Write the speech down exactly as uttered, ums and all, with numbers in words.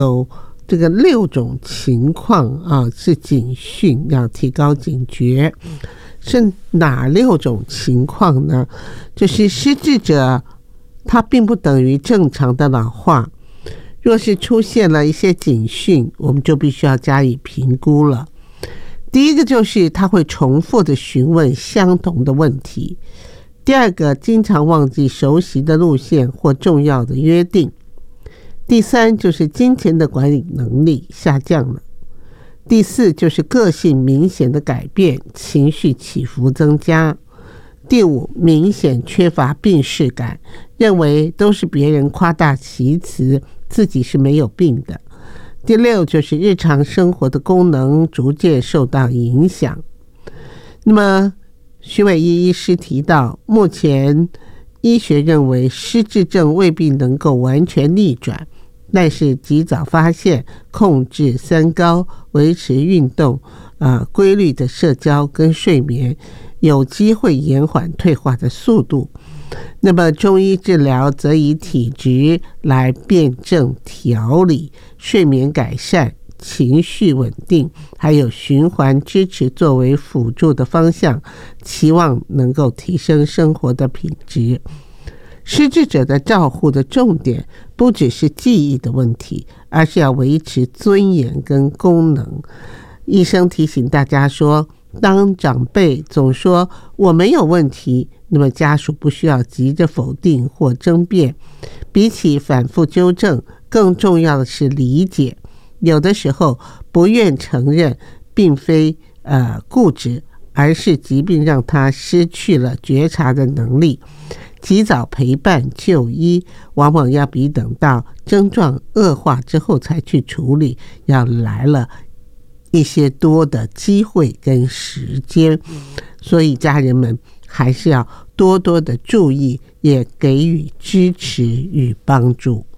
有这个六种情况啊，是警讯，要提高警觉。是哪六种情况呢？就是失智者它并不等于正常的老化，若是出现了一些警讯，我们就必须要加以评估了。第一个就是他会重复的询问相同的问题，第二个经常忘记熟悉的路线或重要的约定，第三就是金钱的管理能力下降了，第四就是个性明显的改变，情绪起伏增加，第五明显缺乏病识感，认为都是别人夸大其词，自己是没有病的，第六就是日常生活的功能逐渐受到影响。那么徐伟一医师提到，目前医学认为失智症未必能够完全逆转，但是及早发现、控制三高、维持运动、呃、规律的社交跟睡眠，有机会延缓退化的速度。那么中医治疗则以体质来辩证调理，睡眠改善、情绪稳定，还有循环支持作为辅助的方向，期望能够提升生活的品质。失智者的照护的重点不只是记忆的问题，而是要维持尊严跟功能。医生提醒大家说，当长辈总说我没有问题，那么家属不需要急着否定或争辩，比起反复纠正，更重要的是理解。有的时候不愿承认并非呃固执，而是疾病让他失去了觉察的能力。及早陪伴就医，往往要比等到症状恶化之后才去处理，要来了一些多的机会跟时间。所以家人们还是要多多的注意，也给予支持与帮助。